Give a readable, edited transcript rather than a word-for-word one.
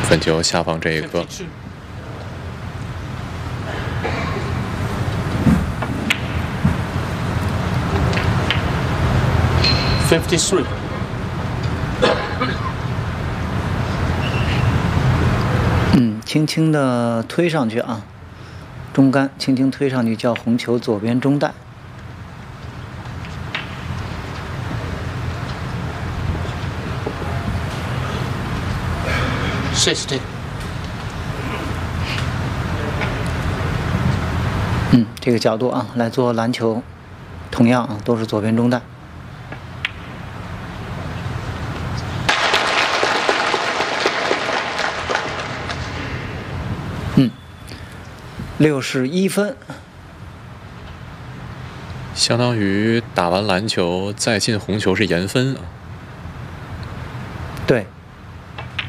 粉球下方这一颗。 53。 轻轻的推上去啊，中杆轻轻推上去，叫红球左边中带。 60。 这个角度啊，来做篮球，同样啊，都是左边中带。61分， 相当于打完篮球再进红球是延分啊。 对。